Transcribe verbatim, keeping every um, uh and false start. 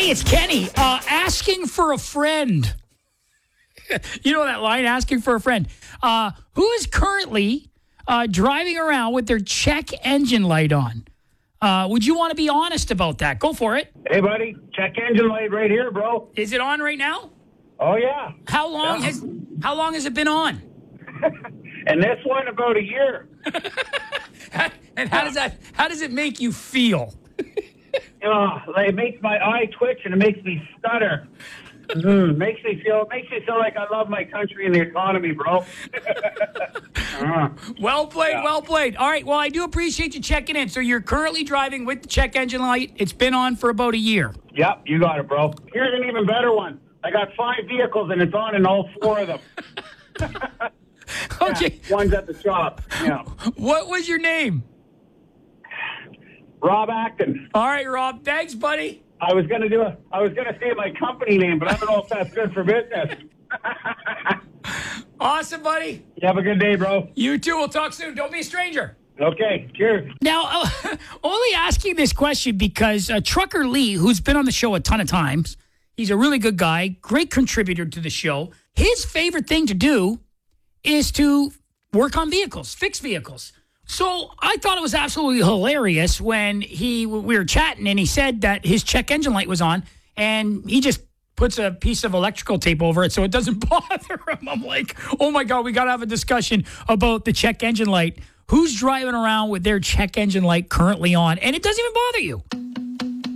Hey, it's Kenny. Uh, asking for a friend. You know that line, asking for a friend. Uh, who is currently uh, driving around with their check engine light on? Uh, would you want to be honest about that? Go for it. Hey, buddy. Check engine light right here, bro. Is it on right now? Oh, yeah. How long Yeah. has How long has it been on? And this one about a year. And how does that? How does it make you feel? Oh, it makes my eye twitch and it makes me stutter. Mm, makes me feel makes me feel like I love my country and the economy, bro. uh, Well played, Yeah. well played. All right, well, I do appreciate you checking in. So you're currently driving with the check engine light. It's been on for about a year. yep, you got it, bro. Here's an even better one. I got five vehicles and it's on in all four of them. Okay. Yeah, one's at the shop. Yeah. What was your name? Rob Acton. All right, Rob. Thanks, buddy. I was gonna do a I was gonna say my company name, but I don't know if that's good for business. Awesome, buddy. You have a good day, bro. You too. We'll talk soon. Don't be a stranger. Okay, cheers. Now, uh, only asking this question because uh, Trucker Lee, who's been on the show a ton of times, he's a really good guy, great contributor to the show. His favorite thing to do is to work on vehicles, fix vehicles. So I thought it was absolutely hilarious when he we were chatting and he said that his check engine light was on and he just puts a piece of electrical tape over it so it doesn't bother him. I'm like, oh my God, we got to have a discussion about the check engine light. Who's driving around with their check engine light currently on and it doesn't even bother you?